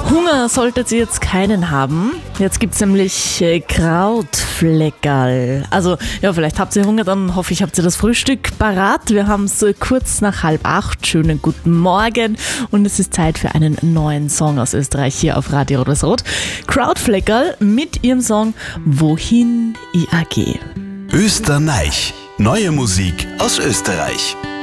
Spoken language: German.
Hunger solltet ihr jetzt keinen haben. Jetzt gibt's nämlich Krautfleckerl. Also, ja, vielleicht habt ihr Hunger, dann hoffe ich, habt ihr das Frühstück parat. Wir haben es kurz nach 7:30. Schönen guten Morgen. Und es ist Zeit für einen neuen Song aus Österreich hier auf Radio Rot. Krautfleckerl mit ihrem Song Wohin ich geh. Österreich. Neue Musik aus Österreich.